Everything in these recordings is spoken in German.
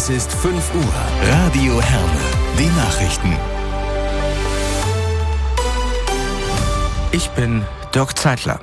Es ist 5 Uhr. Radio Herne. Die Nachrichten. Ich bin Dirk Zeitler.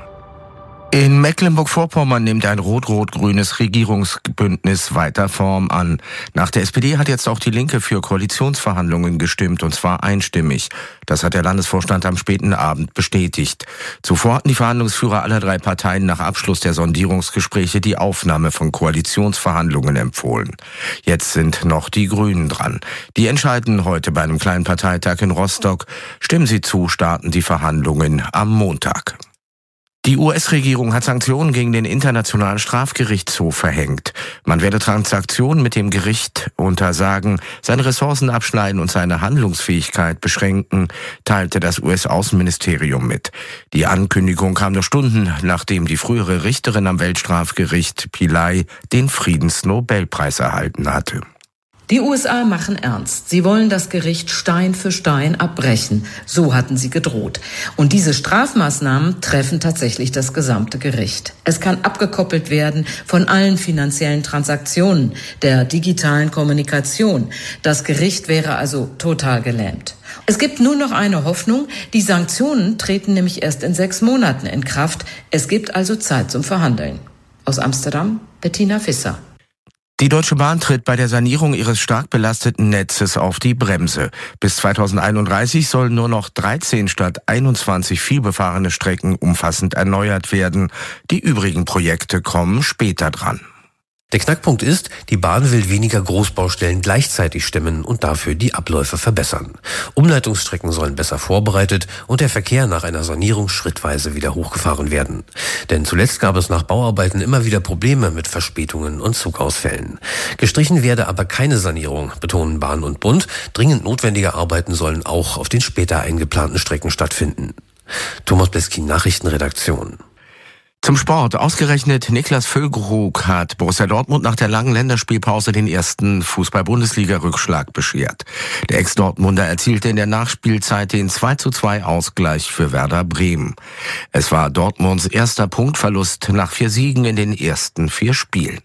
In Mecklenburg-Vorpommern nimmt ein rot-rot-grünes Regierungsbündnis weiter Form an. Nach der SPD hat jetzt auch die Linke für Koalitionsverhandlungen gestimmt, und zwar einstimmig. Das hat der Landesvorstand am späten Abend bestätigt. Zuvor hatten die Verhandlungsführer aller 3 Parteien nach Abschluss der Sondierungsgespräche die Aufnahme von Koalitionsverhandlungen empfohlen. Jetzt sind noch die Grünen dran. Die entscheiden heute bei einem kleinen Parteitag in Rostock. Stimmen sie zu, starten die Verhandlungen am Montag. Die US-Regierung hat Sanktionen gegen den Internationalen Strafgerichtshof verhängt. Man werde Transaktionen mit dem Gericht untersagen, seine Ressourcen abschneiden und seine Handlungsfähigkeit beschränken, teilte das US-Außenministerium mit. Die Ankündigung kam nur Stunden, nachdem die frühere Richterin am Weltstrafgericht Pillay den Friedensnobelpreis erhalten hatte. Die USA machen ernst. Sie wollen das Gericht Stein für Stein abbrechen. So hatten sie gedroht. Und diese Strafmaßnahmen treffen tatsächlich das gesamte Gericht. Es kann abgekoppelt werden von allen finanziellen Transaktionen, der digitalen Kommunikation. Das Gericht wäre also total gelähmt. Es gibt nur noch eine Hoffnung. Die Sanktionen treten nämlich erst in 6 Monaten in Kraft. Es gibt also Zeit zum Verhandeln. Aus Amsterdam, Bettina Visser. Die Deutsche Bahn tritt bei der Sanierung ihres stark belasteten Netzes auf die Bremse. Bis 2031 sollen nur noch 13 statt 21 vielbefahrene Strecken umfassend erneuert werden. Die übrigen Projekte kommen später dran. Der Knackpunkt ist, die Bahn will weniger Großbaustellen gleichzeitig stemmen und dafür die Abläufe verbessern. Umleitungsstrecken sollen besser vorbereitet und der Verkehr nach einer Sanierung schrittweise wieder hochgefahren werden. Denn zuletzt gab es nach Bauarbeiten immer wieder Probleme mit Verspätungen und Zugausfällen. Gestrichen werde aber keine Sanierung, betonen Bahn und Bund. Dringend notwendige Arbeiten sollen auch auf den später eingeplanten Strecken stattfinden. Thomas Bleskin, Nachrichtenredaktion. Zum Sport. Ausgerechnet Niklas Füllkrug hat Borussia Dortmund nach der langen Länderspielpause den ersten Fußball-Bundesliga-Rückschlag beschert. Der Ex-Dortmunder erzielte in der Nachspielzeit den 2:2 Ausgleich für Werder Bremen. Es war Dortmunds erster Punktverlust nach 4 Siegen in den ersten 4 Spielen.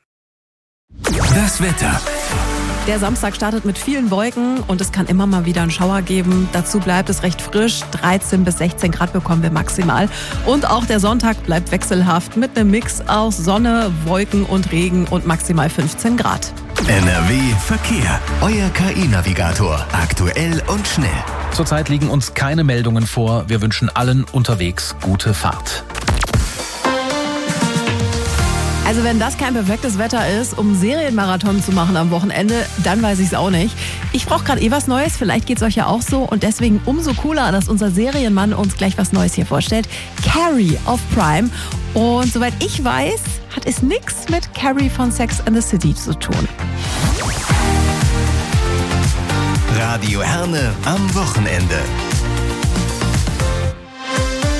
Das Wetter. Der Samstag startet mit vielen Wolken und es kann immer mal wieder einen Schauer geben. Dazu bleibt es recht frisch. 13 bis 16 Grad bekommen wir maximal. Und auch der Sonntag bleibt wechselhaft mit einem Mix aus Sonne, Wolken und Regen und maximal 15 Grad. NRW Verkehr. Euer KI-Navigator. Aktuell und schnell. Zurzeit liegen uns keine Meldungen vor. Wir wünschen allen unterwegs gute Fahrt. Also wenn das kein perfektes Wetter ist, um Serienmarathon zu machen am Wochenende, dann weiß ich es auch nicht. Ich brauche gerade was Neues, vielleicht geht es euch ja auch so und deswegen umso cooler, dass unser Serienmann uns gleich was Neues hier vorstellt. Carrie auf Prime. Und soweit ich weiß, hat es nichts mit Carrie von Sex and the City zu tun. Radio Herne am Wochenende.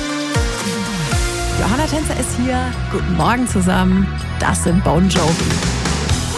Johanna Tänzer ist hier. Guten Morgen zusammen. Das sind Bon Jovi.